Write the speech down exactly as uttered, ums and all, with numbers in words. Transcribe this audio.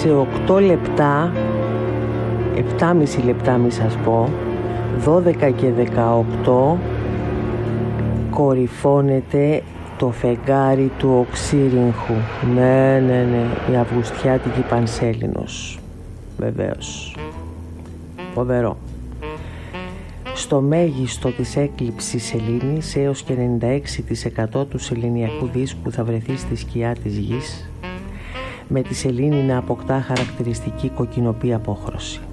σε οκτώ λεπτά, επτά και μισό λεπτά μη σας πω, δώδεκα και δεκαοκτώ, κορυφώνεται το φεγγάρι του Οξύριγχου. Ναι, ναι, ναι, η Αυγουστιάτικη Πανσέλινος. Βεβαίως. Φοβερό. Στο μέγιστο της έκλειψης σελήνης, έως και ενενήντα έξι τοις εκατό του σεληνιακού δίσκου θα βρεθεί στη σκιά της γης, με τη σελήνη να αποκτά χαρακτηριστική κοκκινοπή απόχρωση.